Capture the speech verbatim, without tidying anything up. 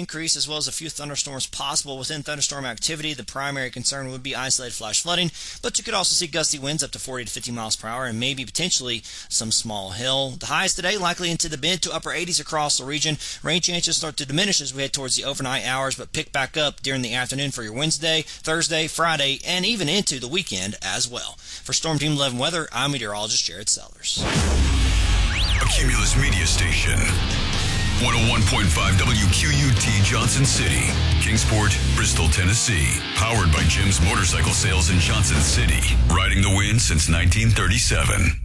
increase, as well as a few thunderstorms possible. Within thunderstorm activity, the primary concern would be isolated flash flooding, but you could also see gusty winds up to forty to fifty miles per hour and maybe potentially some small hail. The highs today likely into the mid to upper eighties across the region. Rain chances start to diminish as we head towards the overnight hours, but pick back up during the afternoon for your Wednesday, Thursday, Friday, and even into the weekend as well. For Storm Team eleven Weather, I'm meteorologist Jared Sellers. A Cumulus Media Station. one oh one point five W Q U T Johnson City, Kingsport, Bristol, Tennessee. Powered by Jim's Motorcycle Sales in Johnson City. Riding the wind since nineteen thirty-seven.